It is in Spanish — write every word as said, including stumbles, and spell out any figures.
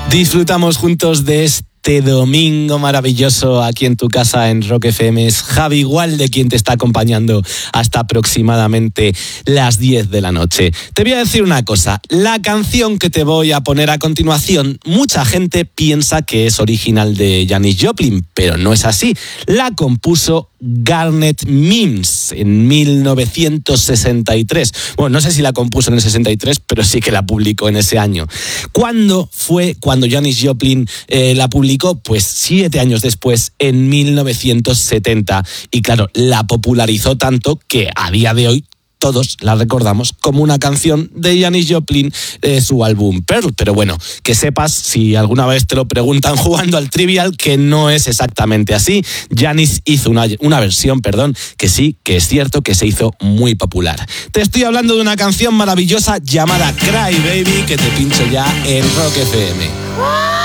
Disfrutamos juntos de este domingo maravilloso aquí en tu casa en Rock F M. Es Javi Gualde quien te está acompañando hasta aproximadamente las diez de la noche. Te voy a decir una cosa, la canción que te voy a poner a continuación, mucha gente piensa que es original de Janis Joplin, pero no es así. La compuso Garnet Mimms en mil novecientos sesenta y tres. Bueno, no sé si la compuso en el sesenta y tres, pero sí que la publicó en ese año. ¿Cuándo fue cuando Janis Joplin eh, la publicó? Pues siete años después, en mil novecientos setenta. Y claro, la popularizó tanto que a día de hoy todos la recordamos como una canción de Janis Joplin de su álbum Pearl. Pero bueno, que sepas, si alguna vez te lo preguntan jugando al Trivial, que no es exactamente así. Janis hizo una, una versión, perdón, que sí, que es cierto que se hizo muy popular. Te estoy hablando de una canción maravillosa llamada Cry Baby, que te pincho ya en Rock F M.